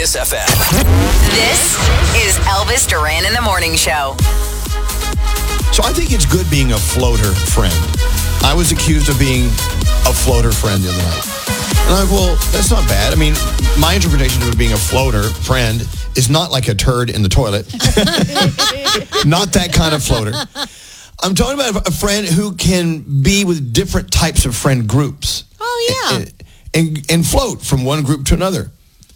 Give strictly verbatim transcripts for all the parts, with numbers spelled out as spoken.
Kiss F M. This is Elvis Duran in the Morning Show. So I think it's good being a floater friend. I was accused of being a floater friend the other night. And I'm like, well, that's not bad. I mean, my interpretation of being a floater friend is not like a turd in the toilet. Not that kind of floater. I'm talking about a friend who can be with different types of friend groups. Oh, yeah. And, and, and float from one group to another.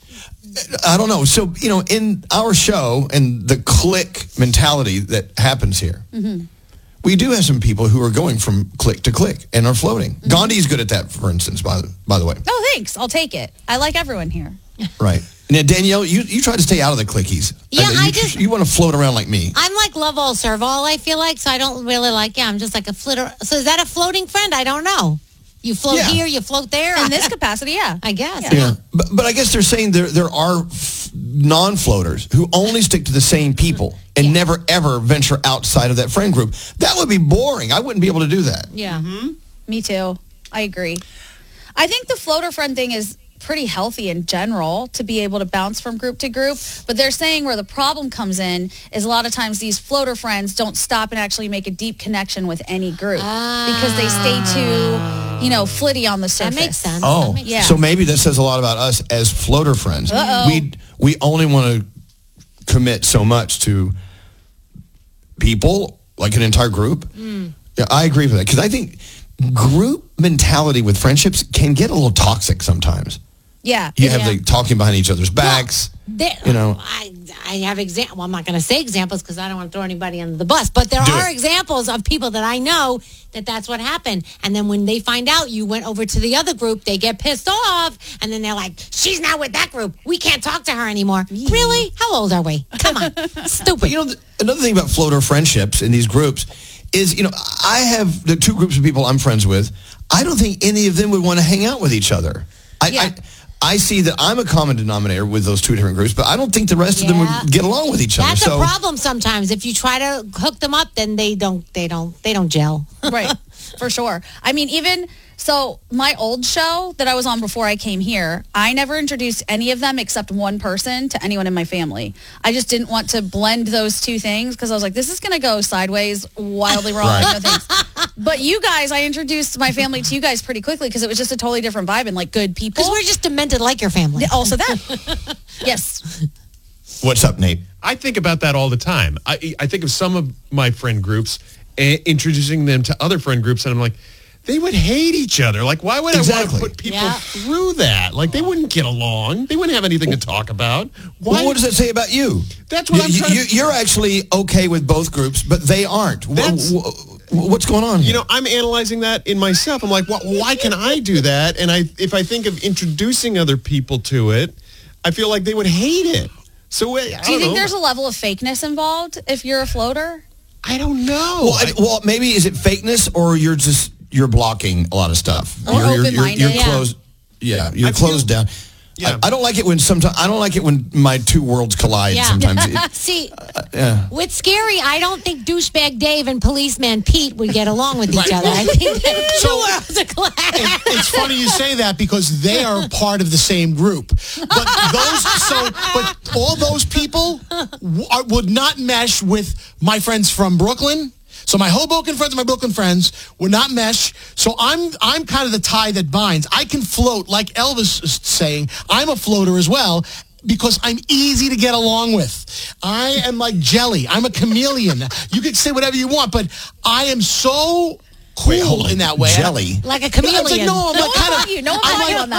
I don't know. So, you know, in our show and the clique mentality that happens here, mm-hmm. we do have some people who are going from clique to clique and are floating. Mm-hmm. Gandhi's good at that, for instance, by the, by the way. Oh, thanks. I'll take it. I like everyone here. Right. Now, Danielle, you, you try to stay out of the cliquies. Yeah, I, you, I just... You want to float around like me. I'm like love all, serve all, I feel like, so I don't really like, yeah, I'm just like a flitter. So is that a floating friend? I don't know. You float yeah. here, you float there. In this capacity, yeah. I guess. Yeah. yeah. But, but I guess they're saying there there are f- non-floaters who only stick to the same people and yeah. never, ever venture outside of that friend group. That would be boring. I wouldn't be able to do that. Yeah. Mm-hmm. Me too. I agree. I think the floater friend thing is pretty healthy in general to be able to bounce from group to group. But they're saying where the problem comes in is a lot of times these floater friends don't stop and actually make a deep connection with any group uh, because they stay too, you know, flitty on the surface. That makes sense. Oh, makes yeah. sense. So maybe that says a lot about us as floater friends. Uh-oh. We we only want to commit so much to people, like an entire group. Mm. Yeah, I agree with that because I think group mentality with friendships can get a little toxic sometimes. Yeah. You have yeah. the talking behind each other's backs. Well, there, you know. I, I have examples. Well, I'm not going to say examples because I don't want to throw anybody under the bus. But there Do are it. examples of people that I know that that's what happened. And then when they find out you went over to the other group, they get pissed off. And then they're like, she's not with that group. We can't talk to her anymore. Yeah. Really? How old are we? Come on. Stupid. But, you know, th- another thing about floater friendships in these groups is, you know, I have the two groups of people I'm friends with. I don't think any of them would want to hang out with each other. I, yeah. I I see that I'm a common denominator with those two different groups, but I don't think the rest yeah. of them would get along with each other. That's so. a problem sometimes. If you try to hook them up, then they don't, they don't, they don't gel. Right, for sure. I mean, even so, my old show that I was on before I came here, I never introduced any of them except one person to anyone in my family. I just didn't want to blend those two things because I was like, this is going to go sideways, wildly wrong. Right. You know, things. But you guys, I introduced my family to you guys pretty quickly because it was just a totally different vibe and like good people. Because we're just demented like your family. Also that. Yes. What's up, Nate? I think about that all the time. I I think of some of my friend groups and introducing them to other friend groups, and I'm like, they would hate each other. Like, why would exactly. I want to put people yeah. through that? Like, they wouldn't get along. They wouldn't have anything to talk about. Why? Well, what does that say about you? That's what you, I'm trying you, to... You're actually okay with both groups, but they aren't. That's... What's going on here? You know, I'm analyzing that in myself. I'm like, well, why can I do that? And I, if I think of introducing other people to it, I feel like they would hate it. So, I Do you don't think know. there's a level of fakeness involved if you're a floater? I don't know. Well, I, well, maybe is it fakeness or you're just you're blocking a lot of stuff. Or you're, you're, you're, open-minded. you're Yeah. closed. Yeah, you're I feel- closed down. Yeah. I, I don't like it when sometimes I don't like it when my two worlds collide. Yeah. Sometimes. It, See, uh, yeah. with Scary, I don't think douchebag Dave and policeman Pete would get along with each Right. other. I think that So- two worlds of collide. It- it's funny you say that because they are part of the same group. But those, so, but all those people w- are, would not mesh with my friends from Brooklyn. So my Hoboken friends and my Brooklyn friends would not mesh. So I'm I'm kind of the tie that binds. I can float, like Elvis is saying. I'm a floater as well because I'm easy to get along with. I am like jelly. I'm a chameleon. You can say whatever you want, but I am so cool Wait, hold on. in that way. Jelly. Like a It's like, chameleon. no, I'm No like one kind got of. you. No one I'm got like, you on that.